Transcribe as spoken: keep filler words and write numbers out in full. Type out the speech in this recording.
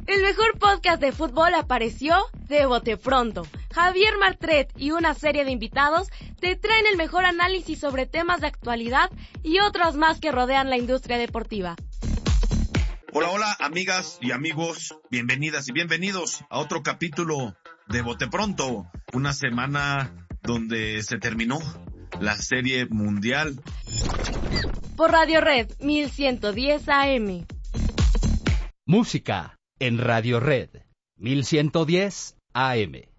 El mejor podcast de fútbol apareció de bote pronto. Javier Martret y una serie de invitados te traen el mejor análisis sobre temas de actualidad y otros más que rodean la industria deportiva. Hola, hola, amigas y amigos, bienvenidas y bienvenidos a otro capítulo de Bote Pronto, una semana donde se terminó la serie mundial. Por Radio Red mil ciento diez A M. Música en Radio Red mil ciento diez A M.